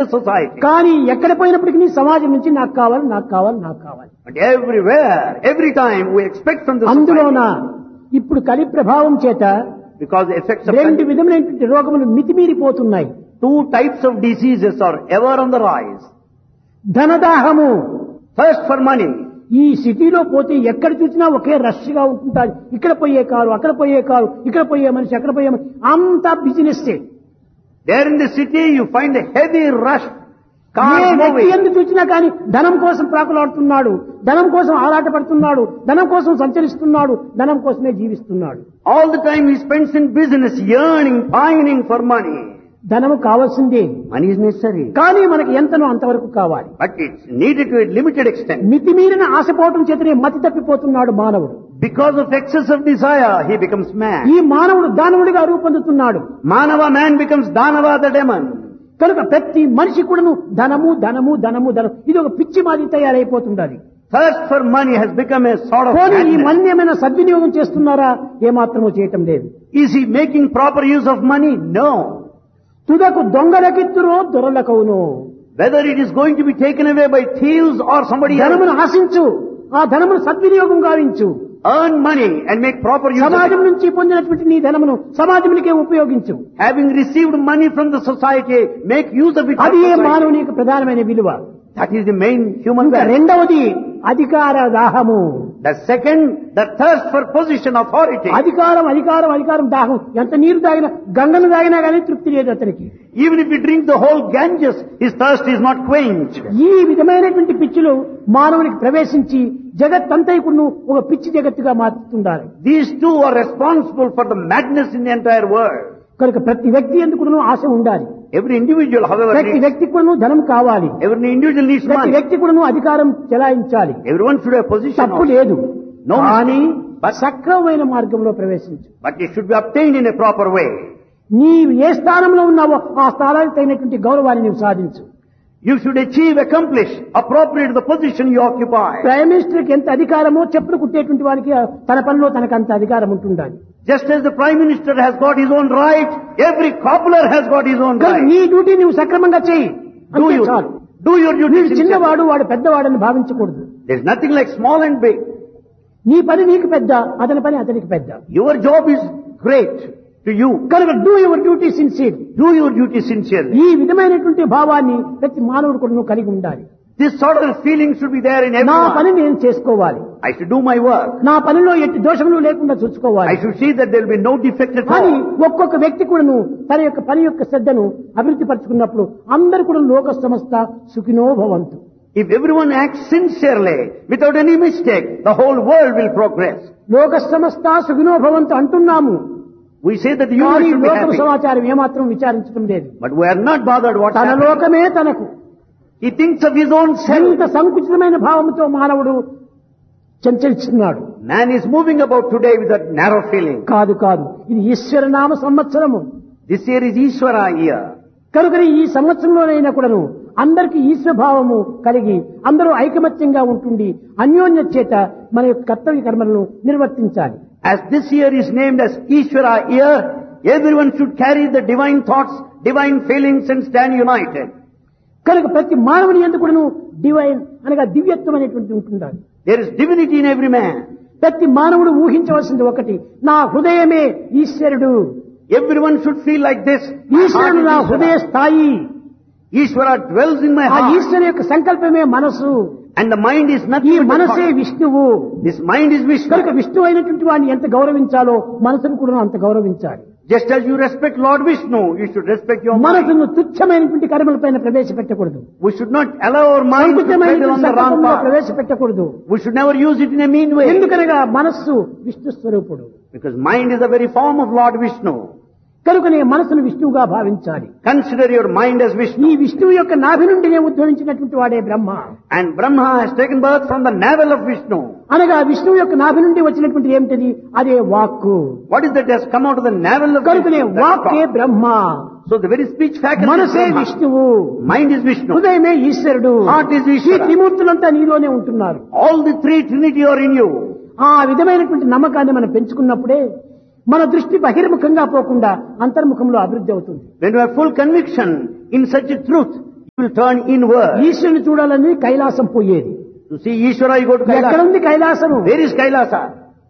society. కానీ ఎక్కడ పోయినప్పటికీ సమాజం నుంచి నాకు కావాలి నాకు కావాలి నాకు కావాలి. But everywhere, every time we expect from the అందులోన society. ఇప్పుడు కలి ప్రభావం చేత Because the effects of రెండు విధములైనటువంటి రోగములు మితిమీరిపోతున్నాయి. two types of diseases are ever on the rise. ధనదాహము, Thirst for money. ఈ సిటీలో పోతే ఎక్కడ చూసినా ఒకే రష్ గా ఉంటుంటారు. ఇక్కడ పోయే కారు, అక్కడ పోయే కారు, ఇక్కడ పోయే మనిషి, అక్కడ పోయే మనిషి, అంతా business. There in the city you find a heavy rush. A Cars వ్యక్తి moving. ఎందుకు చూసినా కానీ ధనం కోసం ప్రాకులాడుతున్నాడు, ధనం కోసం ఆరాటపడుతున్నాడు, ధనం కోసం సంచరిస్తున్నాడు, ధనం కోసమే జీవిస్తున్నాడు. All the time he spends in business, yearning, pining for money. ధనము కావాల్సిందే, Money is necessary. కానీ మనకి ఎంతనో అంతవరకు కావాలి. But it's needed to a limited extent. మితిమీరిన ఆశపోవటం చేతనే మతి తప్పిపోతున్నాడు మానవుడు. Because of excess of desire, he becomes mad. ఈ మానవుడు దానవుడిగా రూపొందుతున్నాడు. Manava man becomes Danava the demon. కనుక ప్రతి మనిషి కూడాను ధనము ధనము ధనము ధనం, ఇది ఒక పిచ్చి మాది తయారైపోతుండాలి. Thirst for money has become a sort of పోనీ ఈ madness. మన్ని ఏమైనా సద్వినియోగం చేస్తున్నారా? ఏమాత్రమూ చేయటం లేదు. Is he making proper use of money? No. తుదకు దొంగలకిత్తురో దొరలకవును. Whether it is going to be taken away by thieves or somebody else, ధనమును ఆశించు, ఆ ధనమును సద్వినియోగం గావించు. earn money and make proper use of సమాజం it. నుంచి పొందినటువంటి నీ ధనమును సమాజమునికే ఉపయోగించు. Having received money from the society, make use of it. for అది ఏ society. మానవుని యొక్క ప్రధానమైన విలువ. That is the main human ఇంకా value. రెండవది అధికార దాహము. The second, the thirst for position, authority. అధికారం అధికారం అధికారం దాహం. ఎంత నీరు తాగినా, గంగను తాగినా కానీ తృప్తి లేదు అతనికి. Even if he drinks the whole Ganges, his thirst is not quenched. ఈ విధమైనటువంటి పిచ్చులు మానవునికి ప్రవేశించి జగత్తంతైకును ఒక పిచ్చి జగత్తుగా మార్చుతుండాలి. These two are responsible for the madness in the entire world. కనుక ప్రతి వ్యక్తి ఎందుకును ఆశ ఉండాలి. Every individual, however, ప్రతి needs, వ్యక్తి కూడాను ధనం కావాలి. every individual needs ప్రతి money. వ్యక్తి కూడాను అధికారం చెలాయించాలి. Everyone should have position. తప్పు also. లేదు. No కానీ but- సక్రమమైన మార్గంలో ప్రవేశించు. But it should be obtained in a proper way. నీవు ఏ స్థానంలో ఉన్నావో ఆ స్థానానికి తగినటువంటి గౌరవాన్ని నీవు సాధించు. You should achieve, accomplish, appropriate to the position you occupy. Prime మినిస్టర్కి ఎంత అధికారమో చెప్పులు కుట్టేటువంటి వారికి తన పనిలో తనకు అంత అధికారం ఉంటుండాలి. Just as the Prime Minister has got his own right, every cobbler has got his own కనుక right. నీ డ్యూటీ నువ్వు సక్రమంగా చెయ్యి. Do అంతే you, చాలు. do your duty నీవు sincerely. చిన్నవాడు వాడు పెద్దవాడని భావించకూడదు. There's nothing like small and big. నీ పని నీకు పెద్ద, అతని పని అతనికి పెద్ద. Your job is great to you. కనుక do your duty sincere. Do your duty sincerely. ఈ విధమైనటువంటి భావాన్ని ప్రతి మానవుడు కూడా నువ్వు కలిగి ఉండాలి. This sort of feeling should be there in నా పని everyone. నేను చేసుకోవాలి, I should do my work. నా పనిలో ఎట్టి దోషములు లేకుండా I చూసుకోవాలి. should see that there will be no defect at కానీ all. ఒక్కొక్క వ్యక్తి కూడాను తన యొక్క పని యొక్క శ్రద్ధను అభివృద్ధి పరుచుకున్నప్పుడు అందరు కూడా లోక సమస్త సుఖినో భవంతు. If everyone acts sincerely, without any mistake, the whole world will progress. లోక సమస్త సుఖినో భవంతు అంటున్నాము, We say that the కానీ universe should be లోకం happy. సమాచారం ఏమాత్రం విచారించడం లేదు. But we are not bothered what's తన happening. లోకమే తనకు. He thinks of his own self. ఎంత సంకుచితమైన భావంతో మానవుడు చంచలిస్తున్నాడు. Man is moving about today with a narrow feeling. కాదు కాదు, ఇది ఈశ్వర నామ సంవత్సరము. This year is Ishvara year. కనుకనే ఈ సంవత్సరంలోనైనా కూడాను అందరికీ ఈశ్వర భావము కలిగి అందరూ ఐకమత్యంగా ఉంటుండి అన్యోన్య చేత మన యొక్క కర్తవ్య కర్మలను నిర్వర్తించాలి. As this year is named as Ishvara year, everyone should carry the divine thoughts, divine feelings and stand united. కనుక ప్రతి మానవుని యందు కూడాను డివైన్ అనగా దివ్యత్వం అనేటువంటి ఉంటుండాలి. There is divinity in every man. ప్రతి మానవుడు ఊహించవలసింది ఒకటి, నా హృదయమే ఈశ్వరుడు. Everyone should feel like this. My heart ఈశ్వరుడు is నా హృదయ Ishvara. స్థాయి. Ishvara dwells in my ఆ heart. ఈశ్వరు యొక్క సంకల్పమే మనసు. And the mind is ఈ nothing but the మనసే thought. విష్ణువు. This mind is కనుక Vishnu. విష్ణువు అయినటువంటి వాడిని ఎంత గౌరవించాలో మనసును కూడా అంత గౌరవించాలి. Just as you respect Lord Vishnu, you should respect your mind. మనసును తుచ్చమైనటువంటి కర్మలపైన ప్రవేశపెట్టకూడదు. We should not allow our mind to tread సంకుచితమైనటువంటి on the wrong సంకల్పంలో path. ప్రవేశపెట్టకూడదు. We should never use it in a mean way. ఎందుకనగా మనస్సు విష్ణు స్వరూపుడు. Because mind is the very form of Lord Vishnu. కనుకనే మనసును విష్ణువుగా భావించాలి. Consider your mind as Vishnu. ఈ విష్ణువు యొక్క నాభి నుండినే ఉద్భవించినటువంటి వాడే బ్రహ్మ. And Brahma has taken birth from the navel of Vishnu. అనగా విష్ణువు యొక్క నాభి నుండి వచ్చినటువంటి ఏమిటది? అదే వాక్కు. What is that has come out of the navel of కనుకనే Vishnu? That's వాక్కే thought. Brahma. So the very speech faculty is మనసే Brahma. విష్ణువు, Mind is Vishnu. హృదయమే ఈశ్వరుడు. Heart is ఈ Ishvara. త్రిమూర్తులంతా నీలోనే ఉంటున్నారు. All the three Trinity are in you. ఆ విధమైనటువంటి నమ్మకాన్ని మనం పెంచుకున్నప్పుడే మన దృష్టి బహిర్ముఖంగా పోకుండా అంతర్ముఖంలో అభివృద్ధి అవుతుంది. When you have full conviction in such a truth, will turn inward. ఈశ్వరుని చూడాలని కైలాసం పోయేది. To see Ishvara, you go to Kailasa. ఎక్కడుంది కైలాసము? Where is Kailasa?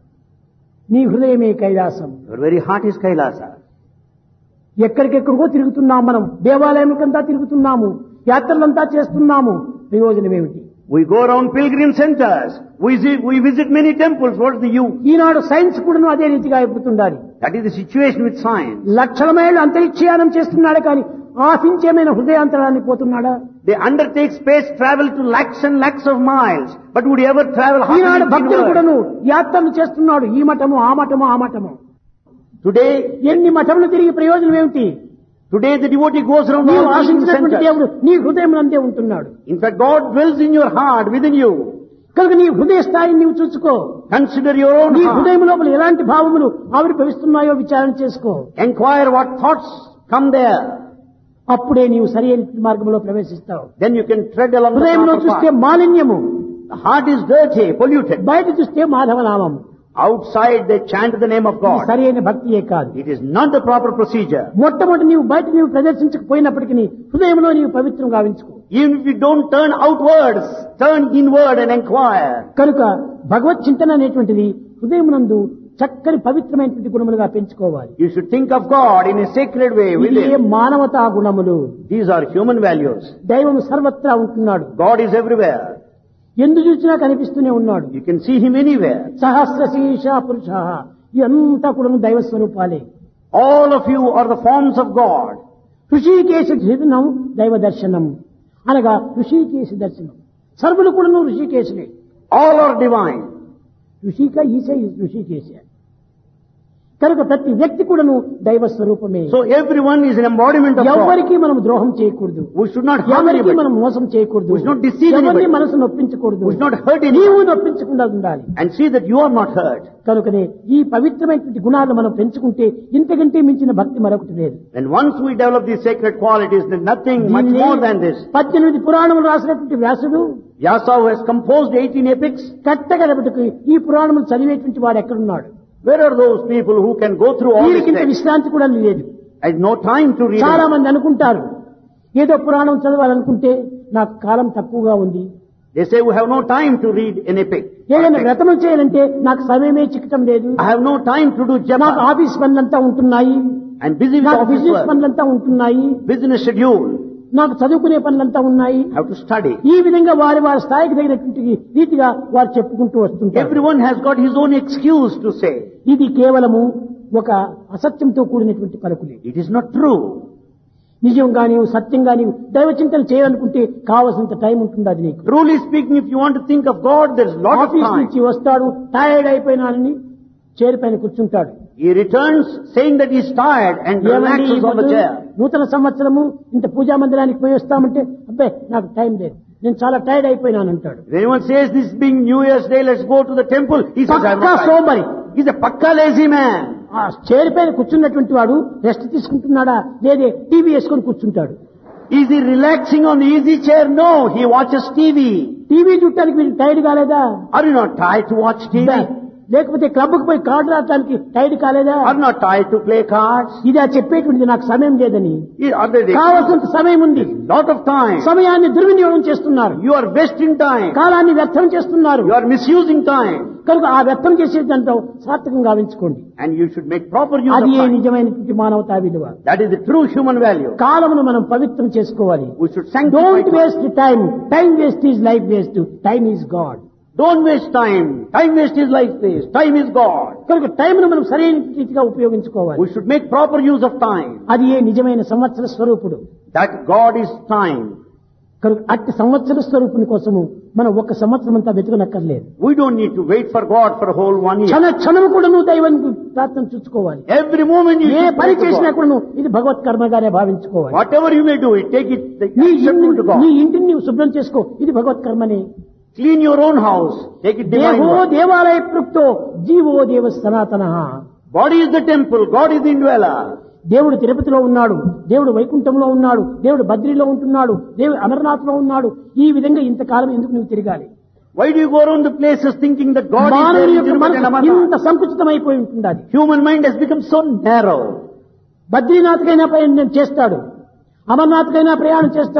నీ హృదయమే Kailasam. Your very heart is Kailasa. ఎక్కడికెక్కడికో తిరుగుతున్నాం మనం, దేవాలయంకంతా తిరుగుతున్నాము, యాత్రలంతా చేస్తున్నాము, ప్రయోజనం ఏమిటి? We go around pilgrim centers. We visit many temples. What is the use? Eenadu science కూడా అదే రీతిగా అయిపోతుండాలి. That is the situation with science. లక్షల మైళ్ళు అంతరిక్షయానం చేస్తున్నాడు కానీ ఆశించేమైన హృదయాంతరాన్ని పోతున్నాడా? They undertake space travel to lakhs and lakhs of miles. But would you ever travel ఈనాడు భక్తులు half కూడాను యాత్రలు చేస్తున్నాడు, ఈ మఠము ఆ మఠము ఆ మఠము. Today, ఎన్ని మఠములు తిరిగి ప్రయోజనం ఏమిటి? Today the devotee goes around నీవు all ఆశించినటువంటి centers. దేవుడు నీ హృదయం అంతే ఉంటున్నాడు. In fact, God dwells in your heart, within you. కనుక నీ హృదయ స్థాయిని నీవు చూసుకో. Consider your own నీ heart. హృదయం లోపల ఎలాంటి భావములు ఆవిర్భవిస్తున్నాయో విచారణ చేసుకో. Enquire what thoughts come there. అప్పుడే నీవు సరైన మార్గంలో ప్రవేశిస్తావు. Then you can tread along the హృదయంలో proper చూస్తే path. మాలిన్యము, The heart is dirty, polluted. బయట చూస్తే మాధవనామం. Outside they chant the name of ఇది God. సరైన భక్తియే కాదు. It is not the proper procedure. మొట్టమొదటి నీవు బయట నీవు ప్రదర్శించకపోయినప్పటికీ హృదయంలో నీవు పవిత్రం గావించుకో. Even if you don't turn outwards, turn inward and enquire. కనుక భగవత్ చింతన అనేటువంటిది హృదయమునందు చక్కని పవిత్రమైనటువంటి గుణములుగా పెంచుకోవాలి. You should think of God in a sacred way ఇది within. మానవతా గుణములు. These are human values. దైవం సర్వత్రా ఉంటున్నాడు, God is everywhere. ఎందు చూసినా కనిపిస్తూనే ఉన్నాడు. You can see Him anywhere. సహస్ర శీర్ష పురుష, ఇదంతా కూడా దైవ స్వరూపాలే. All of you are the forms of God. Hrishikesha ధృనం దైవ దర్శనం అనగా ఋషికేశ దర్శనం. సర్వులు కూడా ఋషికేశులే. All are divine. ఋషిక ఈశ ఋషికేశ. కనుక ప్రతి వ్యక్తి కూడాను దైవ స్వరూపమే. So everyone is an embodiment of God. ఎవరికి మనం ద్రోహం చేయకూడదు, We should not harm ఎవరికి anybody. మనం మోసం చేయకూడదు, We should not deceive ఎవరిని anybody. మనసు నొప్పించకూడదు, We should not hurt నీవు anyone. నొప్పించకుండా ఉండాలి. And see that you are not hurt. కనుకనే ఈ పవిత్రమైనటువంటి గుణాలను మనం పెంచుకుంటే ఇంతకంటే మించిన భక్తి మరొకటి లేదు. And once we develop these sacred qualities, there's nothing much దీనిని more than this. 18 పురాణములు రాసినటువంటి వ్యాసుడు Vyasa, who has composed 18 epics, కట్టగడబట్టుకు ఈ పురాణములు చదివేటువంటి వాడు ఎక్కడున్నాడు? where are those people who can go through all these వీరికింత texts? విశ్రాంతి కూడా లేదు. I have no time to read చాలా them. మంది అనుకుంటారు ఏదో పురాణం చదవాలనుకుంటే నాకు కాలం తక్కువగా ఉంది, They say we have no time to read an epic. ఏదైనా వ్రతము చేయాలంటే నాకు సమయమే చిక్కటం లేదు, I have no time to do నాకు japa. ఆఫీస్ పనులంతా ఉంటున్నాయి, I'm busy with నాకు office బిజినెస్ work, పనులంతా ఉంటున్నాయి, business schedule. నాకు చదువుకునే పనులంతా ఉన్నాయి. I have to study. ఈ విధంగా వారి వారి స్థాయికి తగినటువంటి రీతిగా వారు చెప్పుకుంటూ వస్తుంటారు. Everyone has got his own excuse to say. ఇది కేవలము ఒక అసత్యంతో కూడినటువంటి పలుకులే. It is not true. నిజంగా నీవు సత్యంగా నీవు దైవ చింతన చేయాలనుకుంటే కావలసినంత టైం ఉంటుంది. అది నీకు Truly speaking, if you want to think of God, there's lot of office time. నుంచి వస్తాడు, టైర్డ్ అయిపోయినానని చైర్ పైన కూర్చుంటాడు. He returns saying that he's tired and ఏమండి relaxes on the ఇప్పుడు chair. నూతన సంవత్సరము ఇంత పూజా మందిరానికి పోయి వస్తామంటే అబ్బాయి నాకు టైం లేదు, నేను చాలా టైర్డ్ అయిపోయినాను అంటాడు. If anyone says this being New Year's Day, let's go to the temple, he says, I'm Pakka not tired. సోమరి. He's a pakka lazy man. ఆ చైర్ పైన కూర్చున్నటువంటి వాడు రెస్ట్ తీసుకుంటున్నాడా లేదే టీవీ వేసుకొని కూర్చుంటాడు. Is he relaxing on the easy chair? No, he watches TV. TV చూడటానికి మీరు టైర్డ్ కాలేదా? Are you not tired to watch TV? లేకపోతే క్లబ్కి పోయి కార్డు ఆడటానికి టైర్డ్ కాలేదా? Are you not tired to play cards? ఇదా చెప్పేటువంటిది నాకు సమయం లేదని. Are there కావాల్సినంత సమయం ఉంది, lot of time? సమయాన్ని దుర్వినియోగం చేస్తున్నారు, You are wasting time. కాలాన్ని వ్యర్థం చేస్తున్నారు. You are misusing time. కనుక ఆ వ్యర్థం చేసే దాంట్లో సార్థకంగా గావించుకోండి. And you should make proper use of అది ఏ time. నిజమైనటువంటి మానవతా విలువ. That is the true human value. కాలమును మనం పవిత్రం చేసుకోవాలి. We should sanctify don't time. Waste time. Time waste is life waste. Time is God. Don't waste time. Time waste is life waste. Time is God. కనుక టైంను మనం సరైన రీతిగా ఉపయోగించుకోవాలి. We should make proper use of time. అది ఏ నిజమైన సంవత్సర స్వరూపుడు. That God is time. కనుక అట్టి సంవత్సర స్వరూపుని కోసము మనం ఒక సంవత్సరం అంతా వెతుకనక్కర్లేదు. We don't need to wait for God for a whole 1 year. క్షణము కూడా నువ్వు దైవానికి ప్రార్థన చూసుకోవాలి. Every moment you A should పని pray to చేసినా God. కూడా నువ్వు ఇది భగవత్ కర్మగానే భావించుకోవాలి. Whatever you may do, take it నీ acceptable to God. ఇంటిని నీవు శుభ్రం చేసుకో, ఇది భగవత్ కర్మనే. Clean your own house. Take it divine. దేహో work. దేవాలయ ప్రుక్తో జీవో దేవ సనాతన. Body is the temple. God is the indweller. దేవుడు తిరుపతిలో ఉన్నాడు, దేవుడు వైకుంఠంలో ఉన్నాడు, దేవుడు బద్రీలో ఉంటున్నాడు, దేవుడు అమర్నాథ్లో ఉన్నాడు. ఈ విధంగా ఇంతకాలం ఎందుకు నువ్వు తిరగాలి? Why do you go around the places thinking that God is there మానవుని in యొక్క Tirupati and మనసు ఇంత Amarnath? సంకుచితమైపోయి ఉంటుంది. అది Human mind has become so narrow. బద్రీనాథ్కైనా ప్రయాణం చేస్తాడు, అమర్నాథ్కైనా ప్రయాణం చేస్తాడు,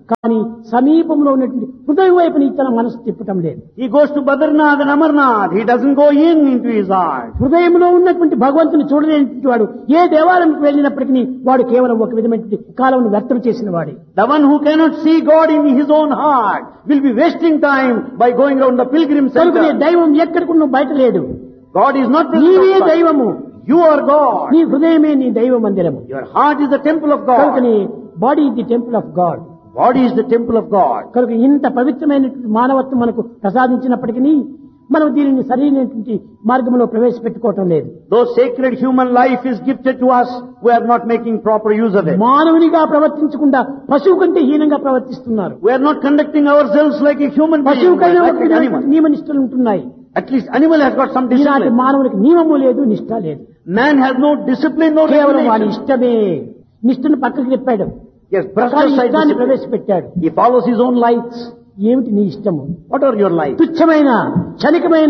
కానీ సమీపంలో ఉన్నటువంటి హృదయం వైపు తన మనసు తిప్పటం లేదు. He goes to Badrinath and Amarnath. He doesn't go into his heart. హృదయంలో ఉన్నటువంటి భగవంతుని చూడలేనటువంటి వాడు ఏ దేవాలయంకి వెళ్ళినప్పటికీ వాడు కేవలం ఒక విధమైనటువంటి కాలంను వ్యర్థం చేసిన వాడే. The one who cannot see God in his own heart will be wasting time by going around the pilgrim కనుకనే center. దైవం ఎక్కడికి బయట లేడు. God is not నీవే present outside. దైవము. You are God. నీ హృదయమే నీ దైవ మందిరము. Your heart is the temple of God. కనుకనే body is the temple of God. Body is the temple of God. కనుక ఇంత పవిత్రమైనటువంటి మానవత్వం మనకు ప్రసాదించినప్పటికీ మనం దీనిని సరైనటువంటి మార్గంలో ప్రవేశపెట్టుకోవటం లేదు. Though sacred human life is gifted to us, we are not making proper use of it. మానవునిగా ప్రవర్తించకుండా పశువు కంటే హీనంగా ప్రవర్తిస్తున్నారు. We are not conducting ourselves like a human being, పశువుకైనా like an animal. నియమ నిష్టలు ఉంటున్నాయి. At least animal has got some ఈనాటి discipline. మానవునికి నియమము లేదు, నిష్ట లేదు. Man has no discipline, no కేవలం వాడి regulation. ఇష్టమే. నిష్టను పక్కకి తిప్పాడు. Yes, brushed కానీ aside ఇష్టాన్ని discipline. ప్రవేశపెట్టాడు. He follows his own lights. ఏమిటి నీ ఇష్టము? What are your lights? తుచ్చమైన క్షణికమైన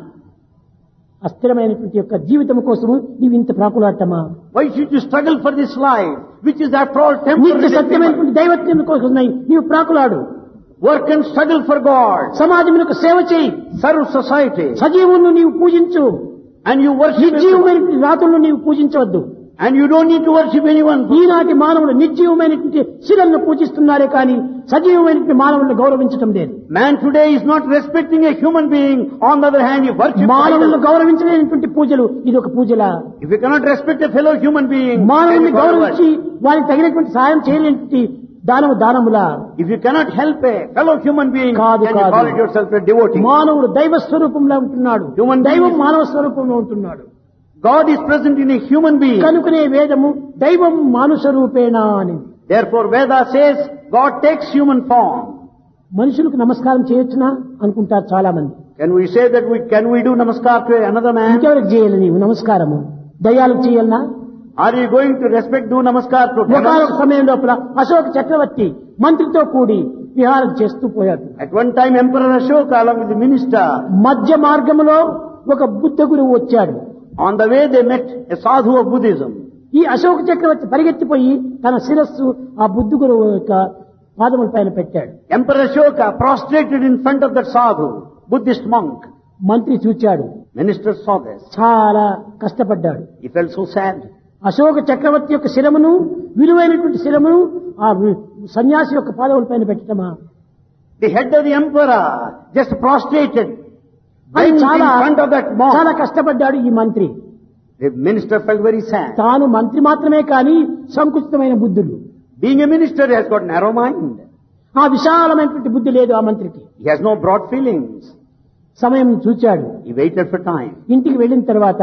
అస్థిరమైనటువంటి యొక్క జీవితం కోసము నీవు ఇంత ప్రాకులాటమా? Why should you struggle for this life, which is after all నిత్య temporary? సత్యమైనటువంటి దైవత్వం కోసం నీవు ప్రాకులాడు. Work and struggle for God. సమాజమునకు సేవ చేయి. Serve society. సజీవులను నీవు పూజించు. And you worship everyone. నిర్జీవమైనటువంటి రాతులను నీవు పూజించవద్దు. And you don't need to worship anyone. ఈనాటి మానవుడు నిర్జీవమైనటువంటి శిలను పూజిస్తున్నారే కానీ సజీవమైనటువంటి మానవులను గౌరవించటం లేదు. Man today is not respecting a human being. On the other hand, he worships మానవులను idols. గౌరవించలేనటువంటి పూజలు ఇది ఒక పూజలా? If you cannot respect a fellow human being, మానవుని then you call it గౌరవించి వారికి తగినటువంటి సాయం చేయలేనటువంటి దానములా? If you cannot help a fellow human being, కాదు, then you కాదు. call it yourself a devotee. మానవుడు దైవ స్వరూపంలో ఉంటున్నాడు. Human being దైవం is- మానవ స్వరూపంలో ఉంటున్నాడు. God is present in a human being. కనుకనే వేదము దైవం మానుష రూపేణ అని. Therefore, Veda says God takes human form. మనుషులకు నమస్కారం చేయొచ్చునా అనుకుంటారు చాలా మంది. Can we say that can we do namaskar to another man? ఇంకెవరికి చేయాలి నీవు నమస్కారము? దయ్యాలకు చేయాలనా? Are you going to do namaskar to ఒకనొక devils? సమయం లోపల అశోక చక్రవర్తి మంత్రితో కూడి విహారం చేస్తూ పోయాడు. At one time, Emperor Ashoka, along with the minister, మధ్య మార్గంలో ఒక బుద్ధ గురువు వచ్చాడు. on the way they met a sadhu of Buddhism. ఈ అశోక చక్రవర్తి పరిగెత్తిపోయి తన శిరస్సు ఆ బుద్ధ గురువు యొక్క పాదముల పైన పెట్టాడు. Emperor Ashoka prostrated in front of that sadhu, Buddhist monk. మంత్రి చూచాడు. Minister saw this. చాలా కష్టపడ్డాడు. He felt so sad. Ashoka చక్రవర్తి యొక్క శిరమును, విలువైనటువంటి శిరమును ఆ సన్యాసి యొక్క పాదముల పైన పెట్టటమా? The head of the emperor just prostrated అది in చాలా front of that చాలా monk. కష్టపడ్డాడు ఈ మంత్రి. The minister felt very sad. తాను మంత్రి మాత్రమే కానీ సంకుచితమైన బుద్ధులు. Being a minister, he has got narrow mind. ఆ విశాలమైనటువంటి బుద్ధి లేదు ఆ మంత్రికి. He has no broad feelings. సమయం చూచాడు. He waited for time. ఇంటికి వెళ్ళిన తర్వాత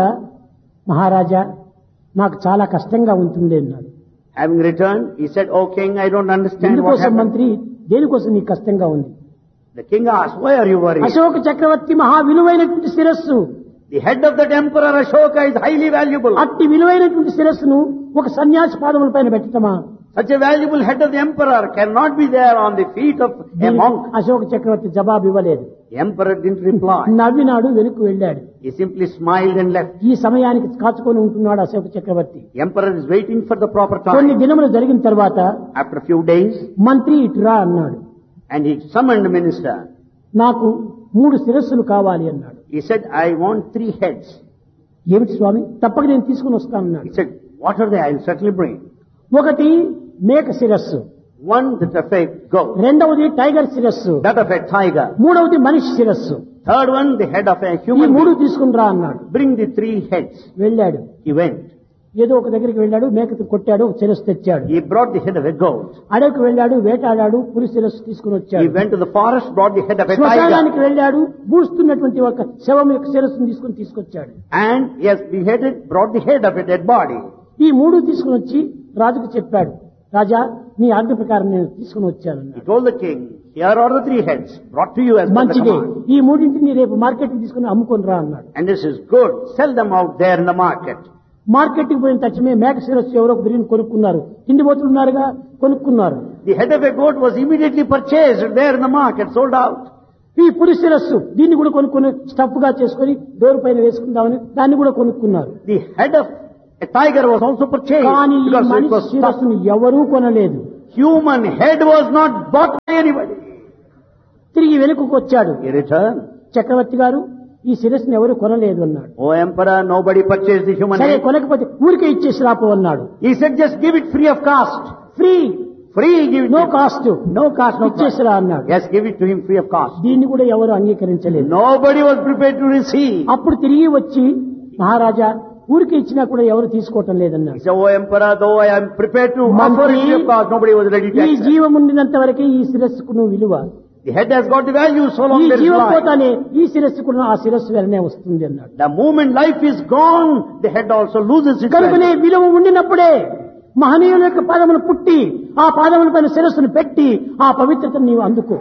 మహారాజా నాకు చాలా కష్టంగా ఉంటుంది అన్నాడు. Having returned, he said, "O king, I don't understand what ఎందుకోసం happened." మంత్రి, దేనికోసం నీకు కష్టంగా ఉంది? The king asked, "Why are you worried?" Ashoka చక్రవర్తి మహా విలువైనటువంటి శిరస్సు. The head of that emperor Ashoka is highly valuable. అట్టి విలువైనటువంటి శిరస్సును ఒక సన్యాసి పాదముల పైన పెట్టటమా? Such a valuable head of the emperor cannot be there on the feet of a monk. Ashoka చక్రవర్తి జవాబు ఇవ్వలేదు. The emperor didn't reply. నవ్వినాడు, వెనుక్కు వెళ్ళాడు. He simply smiled and left. ఈ సమయానికి కాచుకొని ఉంటున్నాడు అశోక చక్రవర్తి. The emperor is waiting for the proper కొన్ని time. దినములు జరిగిన తర్వాత After a few days, మంత్రి ఇటురా అన్నాడు. and he summoned the minister. నాకు 3 శిరస్సులు కావాలి అన్నాడు. He said, "I want 3 heads." ఏమిటి స్వామి? తప్పక నేను తీసుకుని వస్తానన్నాడు. He said, "What are they? I'll certainly bring." ఒకటి మేక శిరస్సు, One, that of a goat. రెండవది టైగర్ శిరస్సు, That of a tiger. మూడవది మనిషి శిరస్సు. Third one, the head of a ఈ human 3 being. తీసుకుని రా అన్నాడు. Bring the 3 heads. వెళ్ళాడు. He went. ఏదో ఒక దగ్గరికి వెళ్ళాడు, మేకను కొట్టాడు, ఒక శిరస్సు తెచ్చాడు. He brought the head of a goat. అడవికి వెళ్ళాడు, వేటాడాడు, పులి శిరస్సు తీసుకుని He వచ్చాడు. went to the forest, brought the head of a tiger. శ్మశానానికి వెళ్ళాడు, బూస్తున్నటువంటి ఒక శవం యొక్క శిరస్సును తీసుకొచ్చాడు. And he has beheaded, brought the head of a dead body. ఈ 3 తీసుకుని వచ్చి రాజుకు చెప్పాడు. రాజా, నీ ఆజ్ఞ ప్రకారం నేను తీసుకుని వచ్చాను. He told the king, "Here are the 3 heads brought to you as per the మంచిదే, command. ఈ 3ని రేపు మార్కెట్ తీసుకుని అమ్ముకొని రా అన్నాడు. And this is good. Sell them out there in the market." Market కి పోయిన తక్షణమే మేక శిరస్సు ఎవరో ఒక బిర్యానీ కొనుక్కున్నారు. తిండిపోతున్నారుగా కొనుక్కున్నారు. The head of a goat was immediately purchased there in the market, sold out. ఈ పులి శిరస్సు దీన్ని కూడా కొనుక్కొని స్టఫ్ గా చేసుకుని డోర్ పైన వేసుకుందామని దాన్ని కూడా కొనుక్కున్నారు. The head of a tiger was also purchased కానీ ఈ because it మనిషి was stuffed. శిరస్సును ఎవరూ కొనలేదు. human head was not bought by anybody. తిరిగి వెనుకకు వచ్చాడు. He returned. చక్రవర్తి గారు ఈ శిరస్సును ఎవరు కొనలేదు అన్నాడు. Oh emperor, nobody purchased the human సరే head. కొనకపోతే ఊరికే ఇచ్చేసి రాపో అన్నాడు. He said just give it free of cost. Free, Free, give it. No cost, No cost, no ఇచ్చేసి cost. రా అన్నాడు. Yes, give it to him free of cost. దీన్ని కూడా ఎవరు అంగీకరించలేదు. Nobody was prepared to receive. అప్పుడు తిరిగి వచ్చి మహారాజా ఊరికి ఇచ్చినా కూడా ఎవరు తీసుకోవటం He లేదన్నాడు. said, oh emperor, though I am prepared to offer it free of cost, nobody was ready to ఈ accept. జీవం ఉండినంత వరకే ఈ శిరస్సుకు నువ్వు విలువ. The head has got the value so long ఈ there is జీవం life. పోతానే ఈ శిరస్సుకు ఆ శిరస్సు వెలనే వస్తుంది అన్నాడు. The moment life is gone, the head also loses its కనుకనే value. విలువ ఉండినప్పుడే మహనీయుల యొక్క పాదములు పుట్టి ఆ పాదముల పైన శిరస్సును పెట్టి ఆ పవిత్రతను నీవు అందుకో.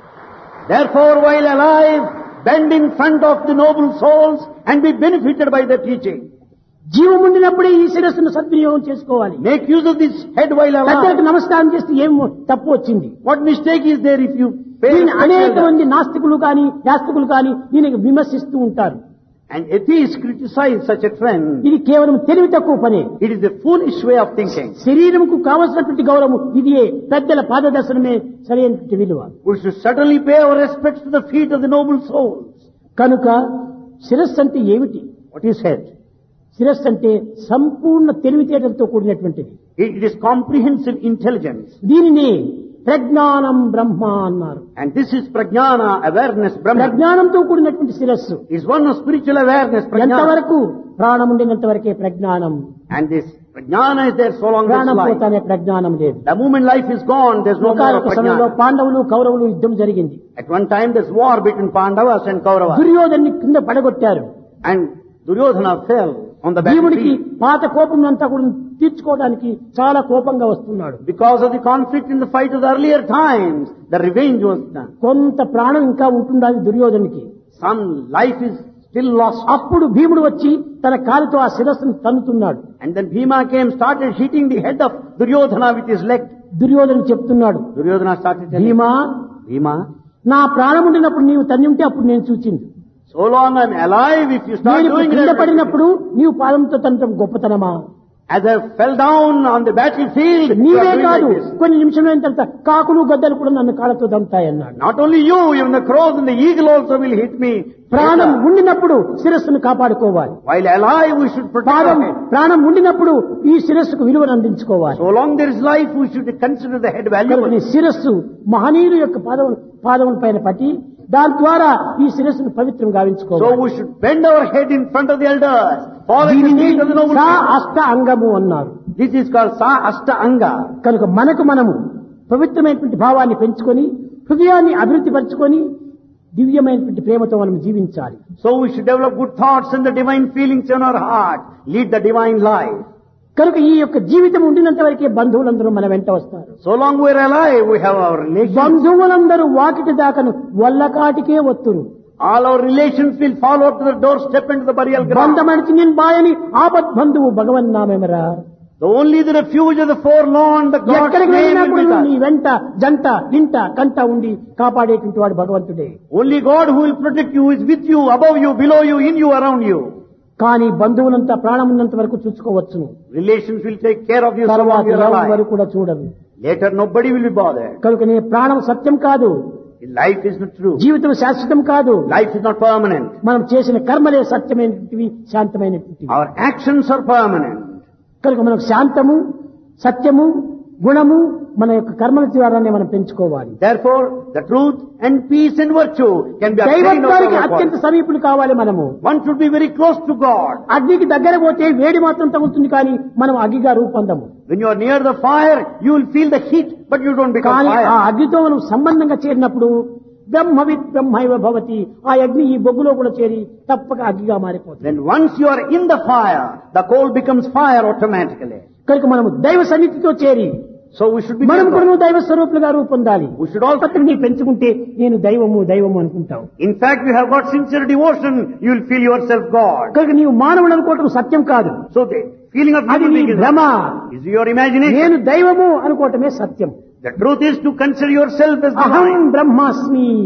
Therefore, while alive, bend in front of the noble souls and be benefited by their teaching. జీవం ఉండినప్పుడే ఈ శిరస్సును సద్వినియోగం చేసుకోవాలి. Make use of this head while పెద్దలకు alive. నమస్కారం చేస్తే ఏం తప్పు వచ్చింది? What mistake is there if you pay దీన్ని respect అనేక to మంది నాస్తికులు కానీ యాస్తికులు కానీ దీనికి విమర్శిస్తూ ఉంటారు. and atheists criticize such a trend? ఇది కేవలం తెలివి తక్కువ పని. It is a foolish way of thinking. శరీరంకు కావలసినటువంటి గౌరవం ఇదియే, పెద్దల పాదదర్శనమే సరైనటువంటి విలువ. We should certainly pay our respects to the feet of the noble souls. కనుక శిరస్సు అంటే ఏమిటి? What is head? శిరస్సు అంటే సంపూర్ణ తెలివితేటలతో కూడినటువంటిది. It is comprehensive intelligence. దీనిని ప్రజ్ఞానం బ్రహ్మ అన్నారు. And this is prajnana, awareness, Brahma. ప్రజ్ఞానంతో కూడినటువంటి శిరస్సు Is one of spiritual awareness, prajnana. ఎంతవరకు ప్రాణం ఉండినంత వరకే ప్రజ్ఞానం. And this prajnana is there so long as ప్రాణం life. పోతానే ప్రజ్ఞానం లేదు. The moment life is gone, there's no more of ఒకనొక సమయంలో prajnana. పాండవులు కౌరవులు యుద్ధం జరిగింది. At one time there's war between Pandavas and Kauravas. దుర్యోధన్ని కింద పడగొట్టారు. And Duryodhana fell on the భీముడికి battlefield. పాత కోపం అంతా కూడా తీర్చుకోవడానికి చాలా కోపంగా వస్తున్నాడు. Because of the conflict in the fight of the earlier times, the revenge was done. కొంత ప్రాణం ఇంకా ఉంటుండాలి దుర్యోధనికి. Some life is still lost. అప్పుడు భీముడు వచ్చి తన కాలుతో ఆ శిరస్సును తన్నుతున్నాడు. And then Bhima came, started hitting the head of Duryodhana with his leg. Duryodhana చెప్తున్నాడు, Duryodhana started telling, భీమా Bhima, నా ప్రాణం ఉండినప్పుడు నీవు తన్ని ఉంటే అప్పుడు నేను చూచింది. so long I'm alive, if you start నేను doing కింద it, పడినప్పుడు నీవు పాదంతో తనటం గొప్పతనమా? as I fell down on the battlefield, you నీవే are doing కాదు, like this. కొన్ని నిమిషమైన తర్వాత కాకులు గద్దలు కూడా నన్ను కాళ్ళతో దంతాయన్నాడు. Not only you, even the crows and the eagle also will hit me. ప్రాణం ఉండినప్పుడు శిరస్సును కాపాడుకోవాలి. While alive, we should protect our head. ప్రాణం ఉండినప్పుడు ఈ శిరస్సుకు విలువను అందించుకోవాలి. So long there is life, we should consider the head కనుక valuable. నీ శిరస్సు మహనీయుల యొక్క పాదముల పైన పట్టి దాని ద్వారా ఈ శిరస్సును పవిత్రం So గావించుకోవాలి. we should bend our head in front of the elders, following the దీనిని feet of the noble saw souls. అష్ట అంగము అన్నారు. This is called Sa Ashta Anga. కనుక మనము పవిత్రమైనటువంటి భావాన్ని పెంచుకొని హృదయాన్ని అభివృద్ధి పరచుకొని దివ్యమైనటువంటి ప్రేమతో మనం జీవించాలి. So we should develop good thoughts and the divine feelings in our heart. Lead the divine life. కనుక ఈ యొక్క జీవితం ఉండినంత వరకే బంధువులందరూ మన వెంట వస్తారు. So long we are alive, we have our relations. బంధువులందరూ Vakiti దాకను వల్లకాటికే వత్తురు. All our relations will follow to the doorstep and to the burial ground. బంధమడిచి నేను బాయని ఆపద్ బంధువు భగవన్ నామెమరా. Only the refuge of the forlorn, the God's ఎక్కడికి వెళ్ళినా name కూడా will be నీ with us. వెంట జంట ఇంట కంట ఉండి కాపాడేటువంటి వాడు భగవంతుడే. Only God who will protect you is with you, above you, below you, in you, around you. కానీ బంధువులంతా ప్రాణం ఉన్నంత వరకు చూసుకోవచ్చును. Relations will take care of you so తర్వాత long you are ఎవరు alive. కూడా చూడరు. Later nobody will be bothered. కనుక నీ ప్రాణం సత్యం కాదు, Life is not true. జీవితం శాశ్వతం కాదు. Life is not permanent. మనం చేసిన కర్మలే సత్యమైనటువంటివి, శాంతమైనటువంటివి. Our actions are permanent. కనుక మనకు శాంతము, సత్యము, గుణము మన యొక్క కర్మల ద్వారానే మనం పెంచుకోవాలి. Therefore, the truth and peace and virtue can be attained out of దైవత్వానికి our అత్యంత body. సమీపులు కావాలి మనము. One should be very close to God. అగ్నికి దగ్గర పోతే వేడి మాత్రం తగులుతుంది కానీ మనం అగ్గిగా రూపొందము. When you are near the fire, you will feel the heat, but you don't become కానీ ఆ fire. అగ్నితో మనం సంబంధంగా చేరినప్పుడు బ్రహ్మవిత్ బ్రహ్మైవ భవతి, ఆ అగ్ని ఈ బొగ్గులో కూడా చేరి తప్పక అగ్గిగా మారిపోతుంది. Then once you are in the fire, the coal becomes fire automatically. కనుక మనము దైవ సన్నిధితో చేరి So we should be మనం near కూడా God. దైవ స్వరూపులుగా రూపొందాలి. We should also, నీ పెంచుకుంటే నేను దైవము దైవము అనుకుంటావు. in fact, you have got sincere devotion, you will feel yourself God. కనుక నీవు మానవుడు అనుకోవటం సత్యం కాదు, So the feeling of అది human నీ being is భ్రమ. your imagination. నేను దైవము అనుకోవటమే సత్యం. The truth is to consider yourself as అహం divine. బ్రహ్మాస్మి,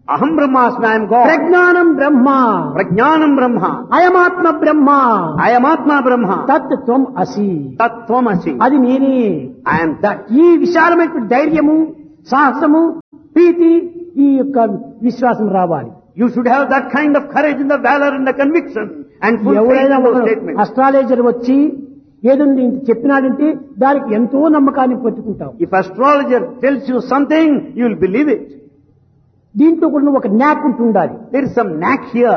Aham Brahmasmi, I am God. ప్రజ్ఞానం బ్రహ్మ, Prajnanam Brahma. అయమాత్మ Brahma, I am Atma Brahma. తత్ త్వం అసి, Tat Tvamasi. అది నేనే. I am that. ఈ విశాలమైనటువంటి ధైర్యము, సాహసము, ప్రీతి, ఈ యొక్క విశ్వాసం రావాలి. You should have that kind of courage and the valor and the conviction and full faith ఎవరైనా in those statements. అస్ట్రాలజర్ వచ్చి ఏదైనా ఇంత చెప్పినాడంటే దానికి ఎంతో నమ్మకాన్ని పెట్టుకుంటాం. If astrologer tells you something, you will believe it. దీంట్లో కూడా ఒక న్యాక్ ఉంటుండాలి. There is some knack here.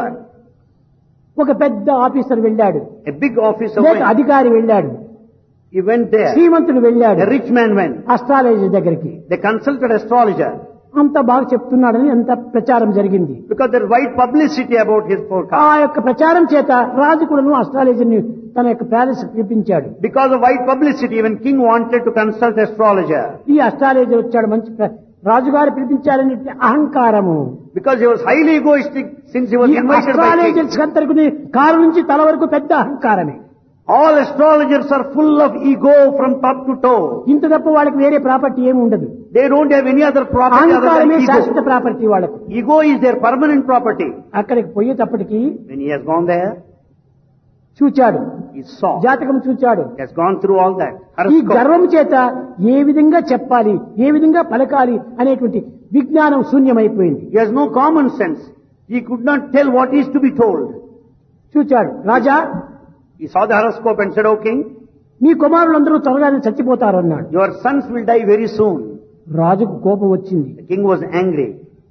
ఒక పెద్ద ఆఫీసర్ వెళ్ళాడు, A big officer లేక went. అధికారి వెళ్ళాడు, He went there. శ్రీమంతుడు వెళ్ళాడు A rich man went. Astrologer దగ్గరికి. They consulted astrologer అంత బాగా చెప్తున్నాడని అంత ప్రచారం జరిగింది. because there is wide publicity about his ఆ forecast. యొక్క ప్రచారం చేత రాజు కూడాను అస్ట్రాలజర్ ని తన యొక్క ప్యాలెస్ పిలిపించాడు. Because of wide publicity, even king wanted to consult astrologer. ఈ అస్ట్రాలజర్ వచ్చాడు, మంచి రాజుగారు పిలిపించారనే అహంకారము. Because he was highly egoistic since he was ఈ invited by king. అస్ట్రాలజర్స్ అందరికీ కారు నుంచి తల వరకు పెద్ద అహంకారమే. All astrologers are full of ego from top to toe. ఇంత తప్ప వాళ్ళకి వేరే ప్రాపర్టీ ఏమి ఉండదు. They don't have any other property other అహంకారమే than శాశ్వత ego. ప్రాపర్టీ వాళ్ళకు. Ego is their permanent property. అక్కడికి పోయేటప్పటికి When he has gone there, చూచాడు, he saw. జాతకం చూచాడు. He has gone through all that. ఈ Horoscope. గర్వం చేత ఏ విధంగా చెప్పాలి, ఏ విధంగా పలకాలి అనేటువంటి విజ్ఞానం శూన్యమైపోయింది. He has no common sense. He could not tell what is to be told. చూచాడు, రాజా He saw the horoscope and said, "O king, నీ కుమారులందరూ త్వరగానే చచ్చిపోతారు అన్నాడు. your sons will die very soon." రాజుకు కోపం వచ్చింది. The king was angry.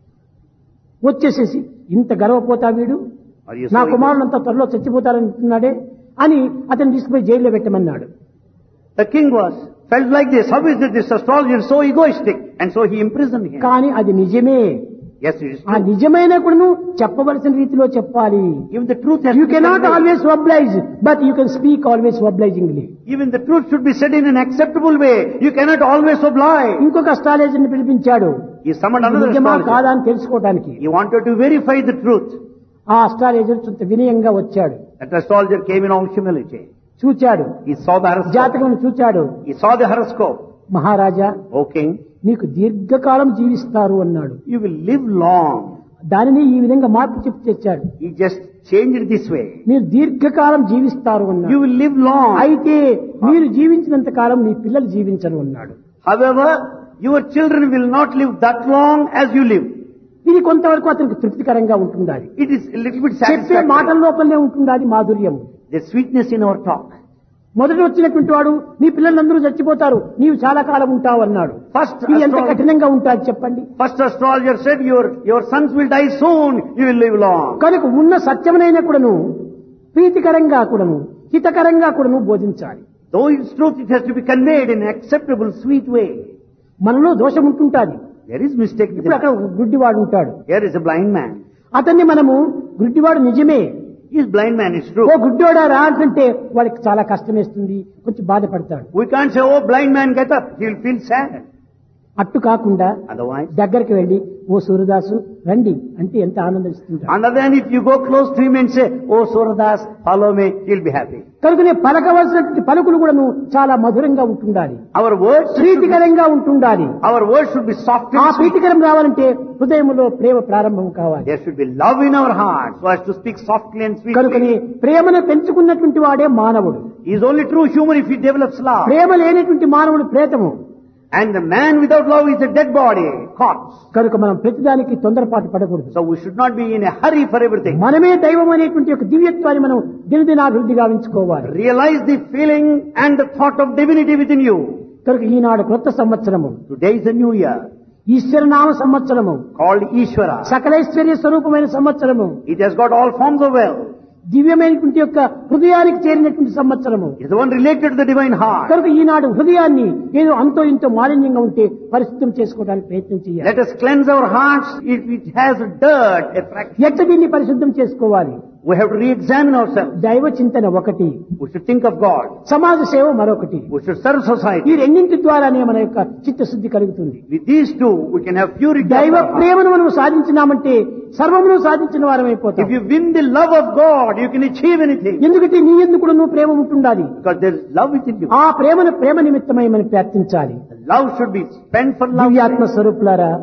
వచ్చేసేసి ఇంత గర్వపోతా వీడు, Are you నా so కుమారులంతా త్వరలో చచ్చిపోతారంటున్నాడే అని అతను తీసుకుపోయి జైల్లో పెట్టమన్నాడు. The king felt like this. How is it this astrologer is so egoistic? And so he imprisoned him. కానీ అది నిజమే. Yes, it is ఆ true. నిజమైన కూడా చెప్పవలసిన రీతిలో చెప్పాలి. Even the truth has you to be cannot conveyed. Always oblige, but you can speak always obligingly. Even the truth should be said in an acceptable way. You cannot always oblige. ఇంకొక అస్ట్రాలజర్ని పిలిపించాడు, He summoned another నిజమా astrologer. కాదా అని తెలుసుకోవడానికి. He wanted to verify the truth. ఆ astrologer కొంత వినయంగా వచ్చాడు, That astrologer came in all humility. చూచాడు, He saw the horoscope. జాతకం చూచాడు. He saw the horoscope. Maharaja, O king, నీకు దీర్ఘకాలం జీవిస్తారు అన్నాడు. you will live long. దానిని ఈ విధంగా మార్పు చెప్పి తెచ్చాడు. He just changed it this way. మీరు దీర్ఘకాలం జీవిస్తారు You అన్నాడు. will live long. అయితే మీరు జీవించినంత కాలం మీ పిల్లలు జీవించరు అన్నాడు. However, your children will not live that long as you live. ఇది కొంతవరకు అతనికి తృప్తికరంగా ఉంటుండాలి. It is a little bit చెప్పే మాటల satisfactory. లోపలనే ఉంటుండాలి మాధుర్యం. There's sweetness in our talk. మొదట వచ్చినటువంటి వాడు నీ పిల్లలందరూ చచ్చిపోతారు, నీవు చాలా కాలం ఉంటావు అన్నాడు. First ఇది ఎంత astrologer- కఠినంగా ఉంటుంది చెప్పండి. First astrologer said, your sons will die soon, you will live long. కనుక ఉన్న సత్యమునైన కూడాను ప్రీతికరంగా కూడాను హితకరంగా కూడాను బోధించాలి. Though it's truth, it has to be conveyed in an acceptable, sweet way. మనలో దోషం ఉంటుంటాది. There is mistake within ఇప్పుడు అక్కడ us. ఒక గుడ్డివాడు ఉంటాడు, Here is a blind man. అతన్ని మనము గుడ్డివాడు నిజమే, He is blind man, it's oh true. గుడ్డోడా రా అంటే వాడికి చాలా కష్టం వేస్తుంది, కొంచెం బాధపడతాడు. We can't say, oh, blind man, get up. He will feel sad. అట్టు కాకుండా Otherwise, దగ్గరికి వెళ్లి ఓ సూర్యదాసు రండి అంటే ఎంత ఆనందిస్తుంటాడు. other than if you go close to him and say, oh, Suradas, follow me, he'll be happy. కనుకనే పలకవలసినటువంటి పలుకులు కూడా చాలా మధురంగా ఉంటుండాలి, Our words should be, ప్రీతికరంగా ఉంటుండాలి. our words should be soft ఆ and sweet. ప్రీతికరం రావాలంటే హృదయంలో ప్రేమ ప్రారంభం కావాలి. There should be love in our hearts so as to speak softly and కనుకనే sweetly. ప్రేమను పెంచుకున్నటువంటి వాడే మానవుడు. He is only true human if he develops love. ప్రేమ లేనటువంటి మానవుడు ప్రేతము. And the man without love is a dead body, corpse. కనుక మనం ప్రతిదానికి తొందరపాటు పడకూడదు. So we should not be in a hurry for everything. మనమే దైవం అనేటువంటి ఒక దివ్యత్వాన్ని మనం దినదినాభివృద్ధి గావించుకోవాలి. Realize the feeling and the thought of divinity within you. కనుక ఈనాడు క్రొత్త సంవత్సరము, Today is a new year ఈశ్వరనామ సంవత్సరము, called Ishvara. సకలైశ్వర్య స్వరూపమైన సంవత్సరము, It has got all forms of wealth. దివ్యమైనటువంటి యొక్క హృదయానికి చేరినటువంటి సంవత్సరము. It is the one related to the divine heart. కనుక ఈనాడు హృదయాన్ని ఏదో అంతో ఇంతో మాలిన్యంగా ఉంటే పరిశుద్ధం చేసుకోవడానికి ప్రయత్నం చేయాలి. Let us cleanse our hearts if it has dirt, a fraction. ఎట్లా దీన్ని పరిశుద్ధం చేసుకోవాలి? We have to re-examine ourselves. దైవ చింతన ఒకటి, We should think of God. సమాజ సేవ మరొకటి. We should serve ఈ society. రెండింటి ద్వారానే మన యొక్క చిత్తశుద్ధి కలుగుతుంది. With these two, we can have purity. దైవ of our heart. ప్రేమను మనం సాధించినామంటే సర్వమును సాధించిన వారమైపోతాం. If you win the love of God, you can achieve anything. ఎందుకంటే నీ ఎందుకు కూడా నువ్వు ప్రేమ ఉంటుండాలి. Because there is love within you. ఆ ప్రేమను ప్రేమ నిమిత్తమై మనం ప్రార్థించాలి. Love should be spent for love. దివ్యాత్మ స్వరూపులారా,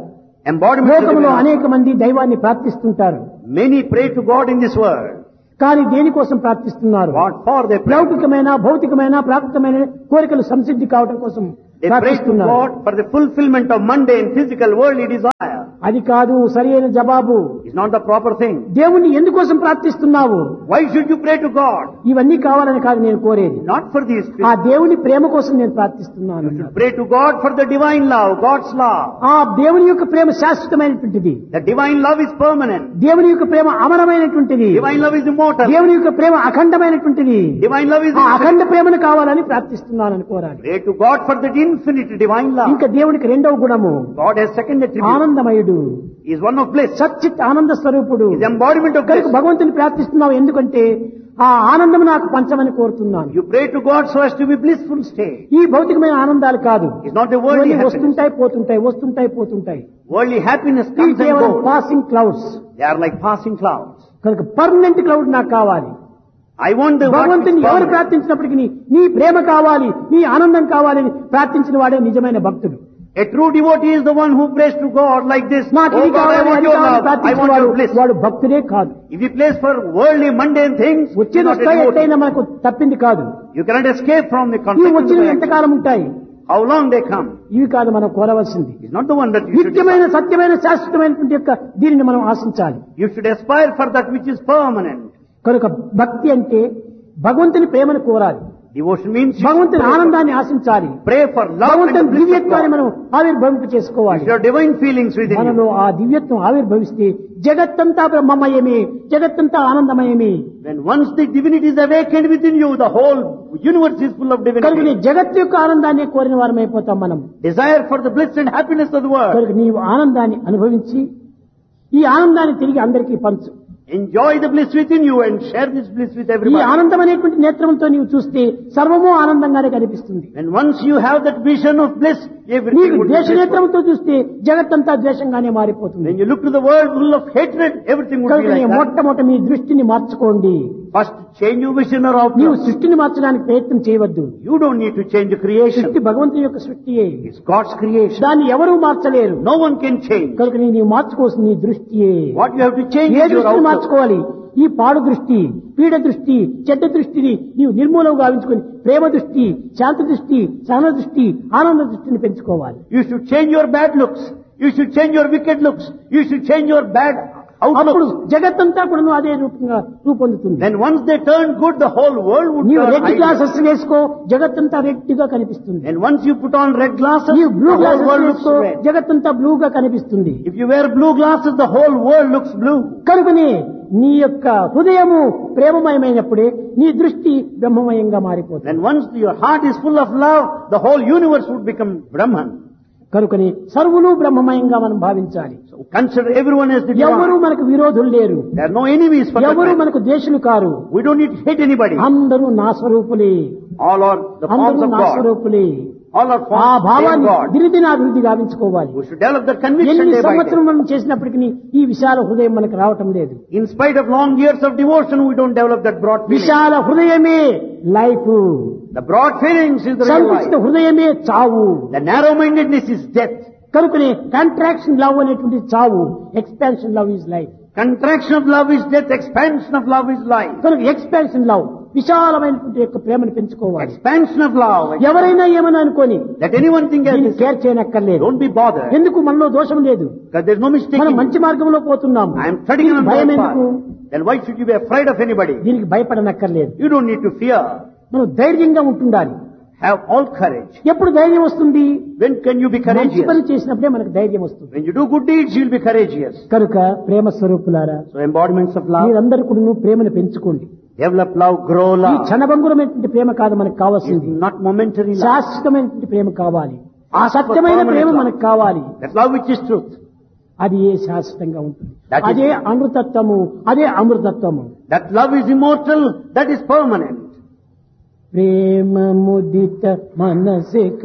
embodiment of లోకంలో divine అనేక love. మంది దైవాన్ని ప్రార్థిస్తుంటారు. Many pray to God in this world. కానీ దేనికోసం ప్రార్థిస్తున్నారు? What for they pray? లౌకికమైన భౌతికమైన ప్రాకృతమైన కోరికలు సంసిద్ధి కావడం కోసం They pray to ప్రార్థిస్తున్నారు. God for the fulfillment of mundane, physical, worldly desire. అది కాదు సరియైన జవాబు. It's not the proper thing. దేవుణ్ణి ఎందుకోసం ప్రార్థిస్తున్నావు? Why should you pray to God? ఇవన్నీ కావాలని కాదు నేను కోరేది. Not for these ఆ things. దేవుని ప్రేమ కోసం నేను ప్రార్థిస్తున్నాను. You should pray to God for the divine love, God's love. ఆ దేవుని యొక్క ప్రేమ శాశ్వతమైనటువంటిది. The divine love is permanent. దేవుని యొక్క ప్రేమ అమరమైనటువంటిది. Divine love is immortal. దేవుని యొక్క ప్రేమ అఖండమైనటువంటిది. Divine love is ఆ infinite. అఖండ ప్రేమను కావాలని ప్రార్థిస్తున్నానని కోరాలి. Pray to God for that infinite divine love. ఇంకా దేవునికి రెండవ గుణము God has second attribute. ఆనందమయుడు. He is one of bliss. సచ్చిత్ ఆనంద స్వరూపుడు. He is embodiment of కనుక bliss. భగవంతుని ప్రార్థిస్తున్నావు ఎందుకంటే ఆ ఆనందం నాకు పంచమని కోరుతున్నాను. You pray to God so as to be blissful state. ఈ భౌతికమైన ఆనందాలు కాదు. It's not the worldly ఇవన్నీ happiness. వస్తుంటాయి పోతుంటాయి వస్తుంటాయి పోతుంటాయి. Worldly happiness ఈ comes and కేవలం goes. Passing clouds. They are like passing clouds. కనుక పర్మనెంట్ క్లౌడ్ నాకు కావాలి. I want the what is భగవంతుని ఎవరు permanent. ప్రార్థించినప్పటికీ నీ ప్రేమ కావాలి, నీ ఆనందం కావాలని ప్రార్థించిన వాడే నిజమైన భక్తుడు. A true devotee is the one who prays to God like this. నాకు Oh ఇది God, I కావాలి want అది your కావాలని love. I ప్రార్థించిన want వాడు your bliss. వాడు భక్తుడే కాదు. If he prays for worldly mundane things, he is వచ్చేది not a వస్తాయి devotee. ఎట్లయినా మనకు తప్పింది కాదు. You cannot escape from the ఇవి consequences. వచ్చినవి of ఎంతకాలం ఉంటాయి? how long they come. ఇవి కాదు మనం కోరవలసింది. It's not the one that you should నిత్యమైన desire. సత్యమైన శాశ్వతమైనటువంటి యొక్క దీనిని మనం ఆశించాలి. You should aspire for that which is permanent. కనుక భక్తి అంటే భగవంతుని ప్రేమను కోరాలి. Devotion means you భగవంతుని should ఆనందాన్ని ఆశించాలి. pray for love and the భగవంతుని bliss of దివ్యత్వాన్ని God. మనం ఆవిర్భవింప చేసుకోవాలి. Your divine feelings within మనలో you. ఆ దివ్యత్వం ఆవిర్భవిస్తే జగత్తంతా బ్రహ్మమయమే, జగత్తంతా ఆనందమయమే. When once the divinity is awakened within you, the whole universe is full of కనుక నీ divinity. జగత్తు యొక్క ఆనందాన్ని కోరిన వారం అయిపోతాం మనం. Desire for the bliss and happiness of the world. కనుక నీవు ఆనందాన్ని అనుభవించి ఈ ఆనందాన్ని తిరిగి అందరికీ పంచు. Enjoy the bliss within you and share this bliss with ఈ everybody. ఆనందం అనేటువంటి నేత్రంతో నీవు చూస్తే సర్వము ఆనందంగానే కనిపిస్తుంది. And once you have that vision of bliss, everything నీకు would be ద్వేష blissful. నేత్రంతో చూస్తే జగత్తంతా ద్వేషంగానే మారిపోతుంది. When you look to the world full of hatred, everything would కనుక be నీ like that. మొట్టమొదటి మీ దృష్టిని మార్చుకోండి. First, change your vision or నీవు outlook. సృష్టిని మార్చడానికి ప్రయత్నం చేయవద్దు. You don't need to change the creation. సృష్టి భగవంతుని యొక్క సృష్టియే. It's God's creation. దాన్ని ఎవరూ మార్చలేరు. No one can change. కనుక నీవు మార్చుకోవాల్సిన నీ దృష్టియే. What you have to change A is your దృష్టిని outlook. మార్చుకోవాలి? ఈ పాడు దృష్టి, పీడ దృష్టి, చెడ్డ దృష్టిని నీవు నిర్మూలం గావించుకొని ప్రేమ దృష్టి, శాంతి దృష్టి, సహన దృష్టి, ఆనంద దృష్టిని పెంచుకోవాలి. You should change your bad looks. You should change your wicked looks. You should change your bad అప్పుడు outlook. జగత్తంతా కూడా అదే రూపంగా రూపొందుతుంది. Then once they turn good, the whole world would నీవు turn రెడ్ ideal. గ్లాసెస్ వేసుకో, జగత్తంతా red గా కనిపిస్తుంది. And once you put on red glasses, నీవు blue the whole glasses world looks వేసుకో, red. జగత్తంతా బ్లూగా కనిపిస్తుంది. If you wear blue glasses, the whole world looks blue. కనుకనే నీ యొక్క హృదయము ప్రేమమయమైనప్పుడే నీ దృష్టి బ్రహ్మమయంగా మారిపోతుంది. Then once your heart is full of love, the whole universe would become Brahman. కనుకని సర్వులు బ్రహ్మమయంగా మనం భావించాలి. So consider everyone as the ఎవరు divine. మనకు విరోధులు లేరు. There are no enemies for ఎవరు that. మనకు ద్వేషులు car. We don't need to hate anybody. అందరూ నా స్వరూపులే. All are the forms అందరూ of నా God. స్వరూపులే. All are ఆ forms of భావాన్ని God. దినదినాభివృద్ధి గావించుకోవాలి. We should develop that conviction ఎన్ని day by సంవత్సరం day. మనం చేసినప్పటికీ ఈ విశాల హృదయం మనకు రావటం లేదు. In spite of long years of devotion, we don't develop that broad feeling. విశాల హృదయమే life. The broad feelings is the real సంకుచిత life. హృదయమే చావు. The narrow-mindedness is death. కనుకనే కాంట్రాక్షన్ లవ్ అనేటువంటి చావు, expansion love is life. Contraction of love is death. Expansion of love is life. కనుక expansion love విశాలమైనటువంటి యొక్క ప్రేమను పెంచుకోవాలి. Expansion of love. ఎవరైనా ఏమని అనుకోని Let anyone think as దీన్ని this. Care చేయనక్కర్లేదు. Don't be bothered. ఎందుకు మనలో దోషం లేదు. Because there's no mistake. మనం in మంచి it. మార్గంలో పోతున్నాము. I am treading on భయం the ఎందుకు? path. Then why should you be afraid of anybody? దీనికి భయపడనక్కర్లేదు. You don't need to fear. మనం ధైర్యంగా ఉంటుండాలి. Have all courage. ఎప్పుడు ధైర్యం వస్తుంది? When can you be మంచి courageous? పని చేసినప్పుడే మనకు ధైర్యం వస్తుంది. When you do good deeds, you'll be courageous. కనుక ప్రేమ స్వరూపులారా, So embodiments of love. మీరందరూ కూడా ప్రేమను పెంచుకోండి. Develop love, grow ఈ love. క్షణభంగురమైనటువంటి ప్రేమ కాదు మనకు కావాల్సింది. It's not momentary love. శాశ్వతమైనటువంటి ప్రేమ కావాలి. ఆ సత్యమైన ప్రేమ మనకు కావాలి. That love which is truth. అది ఏ శాశ్వతంగా ఉంటుంది. That is- అదే అమృతత్వము, అదే అమృతత్వము. That love is immortal. That is permanent. ప్రేమ ముదిత మనసే